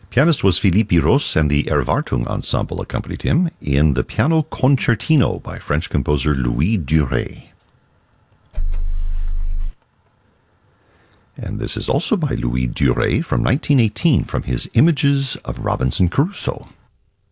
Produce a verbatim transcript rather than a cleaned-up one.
Pianist was Philippe Ros, and the Erwartung Ensemble accompanied him in the Piano Concertino by French composer Louis Duret. And this is also by Louis Duret from nineteen eighteen from his Images of Robinson Crusoe.